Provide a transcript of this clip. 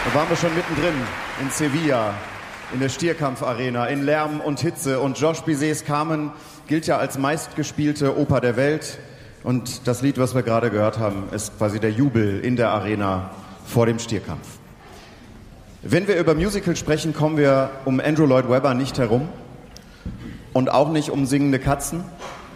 Da waren wir schon mittendrin in Sevilla, in der Stierkampfarena, in Lärm und Hitze. Und Georges Bizets Carmen gilt ja als meistgespielte Oper der Welt. Und das Lied, was wir gerade gehört haben, ist quasi der Jubel in der Arena vor dem Stierkampf. Wenn wir über Musical sprechen, kommen wir um Andrew Lloyd Webber nicht herum und auch nicht um singende Katzen.